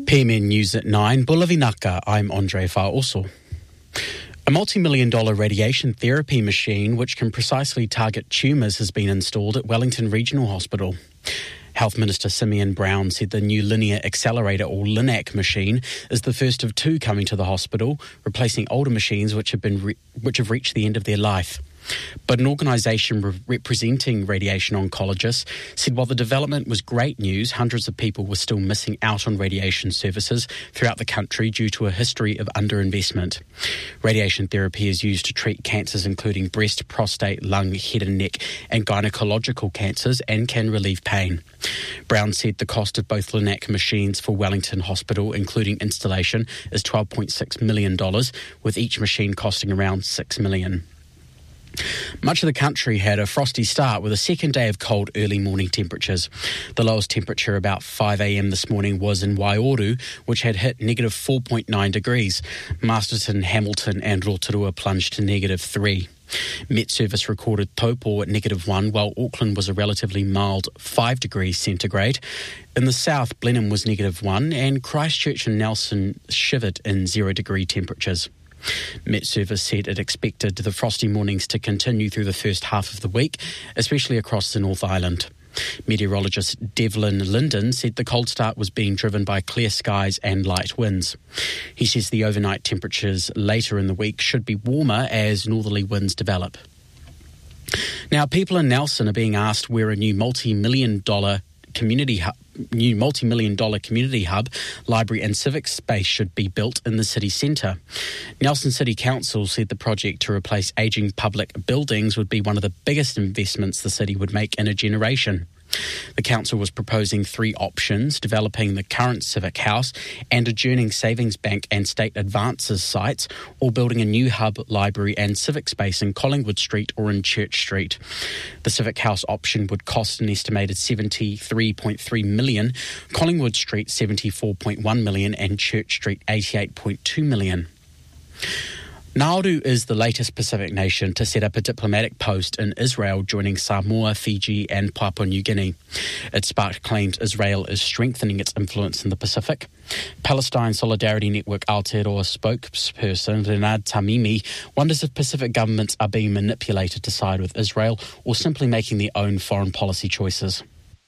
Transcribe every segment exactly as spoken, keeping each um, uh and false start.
P M N News at nine, Bulavinaka, I'm Andre Fa'oso. A multi-million dollar radiation therapy machine which can precisely target tumours has been installed at Wellington Regional Hospital. Health Minister Simeon Brown said the new linear accelerator, or LINAC machine, is the first of two coming to the hospital, replacing older machines which have been re- which have reached the end of their life. But an organisation re- representing radiation oncologists said while the development was great news, hundreds of people were still missing out on radiation services throughout the country due to a history of underinvestment. Radiation therapy is used to treat cancers including breast, prostate, lung, head and neck and gynecological cancers and can relieve pain. Brown said the cost of both LINAC machines for Wellington Hospital, including installation, is twelve point six million dollars, with each machine costing around six million dollars. Much of the country had a frosty start with a second day of cold early morning temperatures. The lowest temperature about five a.m. this morning was in Waioru, which had hit negative four point nine degrees. Masterton, Hamilton and Rotorua plunged to negative three. Met Service recorded Taupo at negative one, while Auckland was a relatively mild five degrees centigrade. In the south, Blenheim was negative one and Christchurch and Nelson shivered in zero degree temperatures. Met Service said it expected the frosty mornings to continue through the first half of the week, especially across the North Island. Meteorologist Devlin Linden said the cold start was being driven by clear skies and light winds. He says the overnight temperatures later in the week should be warmer as northerly winds develop. Now, people in Nelson are being asked where a new multi-million dollar community hub, new multi-million dollar community hub, library and civic space should be built in the city centre. Nelson City Council said the project to replace ageing public buildings would be one of the biggest investments the city would make in a generation. The council was proposing three options: developing the current civic house and adjourning savings bank and state advances sites, or building a new hub, library and civic space in Collingwood Street or in Church Street. The civic house option would cost an estimated seventy-three point three million dollars, Collingwood Street seventy-four point one million dollars and Church Street eighty-eight point two million dollars. Nauru is the latest Pacific nation to set up a diplomatic post in Israel, joining Samoa, Fiji and Papua New Guinea. It sparked claims Israel is strengthening its influence in the Pacific. Palestine Solidarity Network Aotearoa spokesperson Renard Tamimi wonders if Pacific governments are being manipulated to side with Israel or simply making their own foreign policy choices.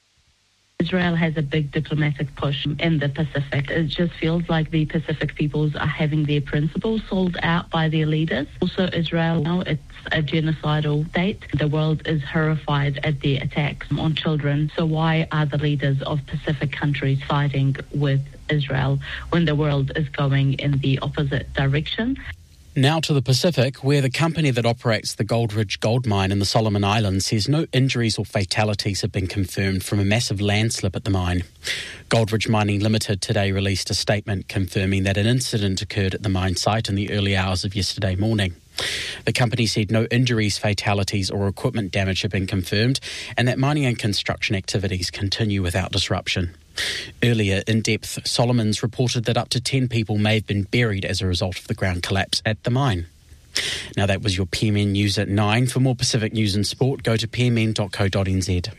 Israel has a big diplomatic push in the Pacific. It just feels like the Pacific peoples are having their principles sold out by their leaders. Also, Israel, now it's a genocidal state. The world is horrified at the attacks on children. So why are the leaders of Pacific countries siding with Israel when the world is going in the opposite direction? Now to the Pacific, where the company that operates the Goldridge gold mine in the Solomon Islands says no injuries or fatalities have been confirmed from a massive landslip at the mine. Goldridge Mining Limited today released a statement confirming that an incident occurred at the mine site in the early hours of yesterday morning. The company said no injuries, fatalities or equipment damage have been confirmed and that mining and construction activities continue without disruption. Earlier, In Depth, Solomons reported that up to ten people may have been buried as a result of the ground collapse at the mine. Now that was your P M N News at nine. For more Pacific news and sport, go to p m n dot co dot n z.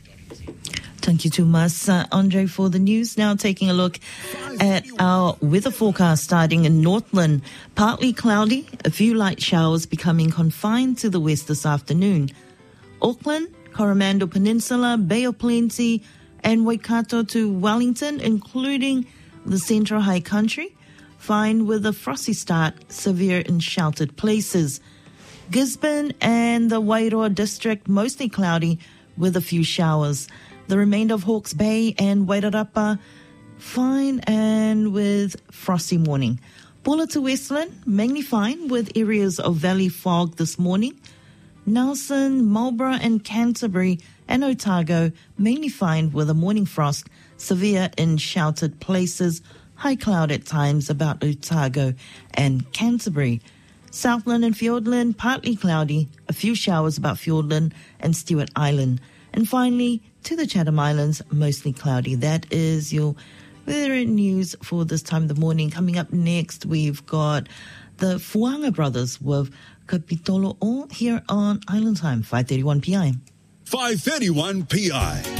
Thank you too much, uh, Andre, for the news. Now taking a look at our weather forecast starting in Northland. Partly cloudy, a few light showers becoming confined to the west this afternoon. Auckland, Coromandel Peninsula, Bay of Plenty, and Waikato to Wellington, including the Central High Country, fine with a frosty start, severe in sheltered places. Gisborne and the Wairoa district, mostly cloudy with a few showers. The remainder of Hawke's Bay and Wairarapa, fine and with frosty morning. Bulla to Westland, mainly fine with areas of valley fog this morning. Nelson, Marlborough and Canterbury and Otago, mainly fine with a morning frost, severe in sheltered places, high cloud at times about Otago and Canterbury. Southland and Fiordland, partly cloudy, a few showers about Fiordland and Stewart Island. And finally, to the Chatham Islands, mostly cloudy. That is your weather news for this time of the morning. Coming up next, we've got the Fuanga Brothers with Kapitolo O here on Island Time, five thirty-one p m. five thirty-one p m.